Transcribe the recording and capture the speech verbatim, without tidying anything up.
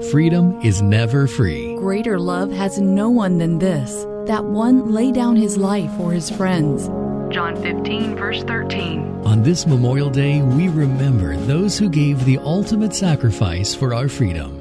freedom is never free. Greater love has no one than this, that one lay down his life for his friends. John fifteen, verse thirteen. On this Memorial Day, we remember those who gave the ultimate sacrifice for our freedom.